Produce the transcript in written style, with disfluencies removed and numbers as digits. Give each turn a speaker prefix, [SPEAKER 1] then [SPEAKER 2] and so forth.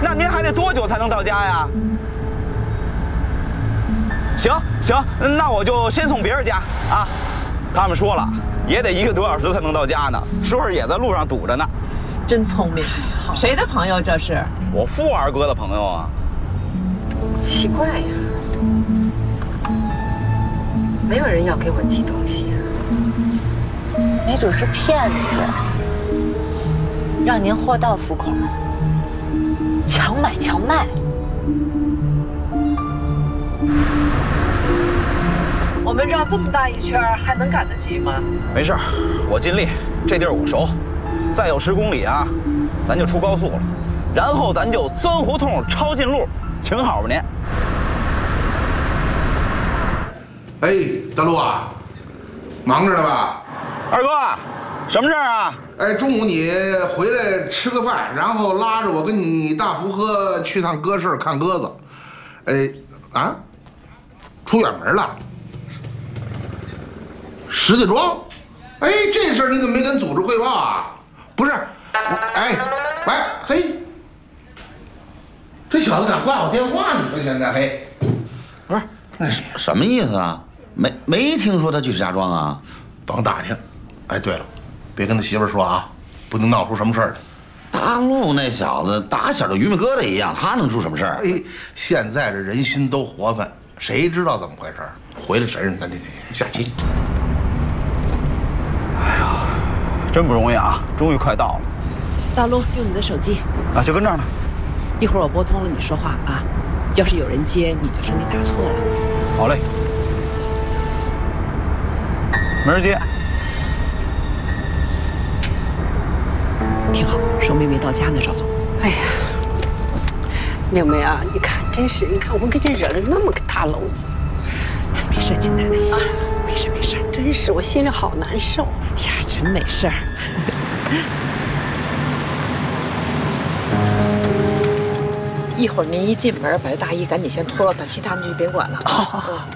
[SPEAKER 1] 那您还得多久才能到家呀？行，那我就先送别人家啊。他们说了，也得1个多小时才能到家呢，叔叔也在路上堵着呢。
[SPEAKER 2] 真聪明，谁的朋友这是？
[SPEAKER 1] 我富二哥的朋友啊。
[SPEAKER 3] 奇怪呀，没有人要给我寄东西啊。
[SPEAKER 4] 没准是骗子，让您货到付款，强买强卖。
[SPEAKER 2] 我们绕这么大一圈，还能赶得及吗？
[SPEAKER 1] 没事，我尽力。这地儿我熟，再有10公里啊，咱就出高速了，然后咱就钻胡同抄近路，请好吧您。
[SPEAKER 5] 哎，大陆啊，忙着呢吧？
[SPEAKER 1] 二哥，什么事儿啊？
[SPEAKER 5] 哎，中午你回来吃个饭，然后拉着我跟你大福哥去趟鸽市看鸽子。出远门了。石家庄，哎，这事儿你怎么没跟组织汇报啊？不是，嘿，这小子敢挂我电话，你说现在嘿，
[SPEAKER 6] 不是，那什么意思啊？没听说他去石家庄啊？
[SPEAKER 5] 甭打听。哎，对了，别跟他媳妇儿说啊，不能闹出什么事儿来。
[SPEAKER 6] 大陆那小子打小就愚昧疙瘩一样，他能出什么事儿？
[SPEAKER 5] 哎，现在这人心都活泛，谁知道怎么回事？回来审审，咱得下期。
[SPEAKER 1] 哎呀，真不容易啊，终于快到了。
[SPEAKER 2] 大陆，用你的手机
[SPEAKER 1] 啊，就跟这儿呢。
[SPEAKER 2] 一会儿我拨通了，你说话啊。要是有人接，你就说你打错了。
[SPEAKER 1] 好嘞。没人接。
[SPEAKER 2] 挺好，说妹妹到家呢，赵总。
[SPEAKER 3] 哎呀，明梅啊，你看，真是，你看我给你惹了那么个大篓子。
[SPEAKER 2] 没事，亲奶奶，没事，
[SPEAKER 3] 真是我心里好难受
[SPEAKER 2] 呀，真没事儿。
[SPEAKER 3] 一会儿您一进门，把这大衣赶紧先脱了，等其他您就别管了。
[SPEAKER 2] 好。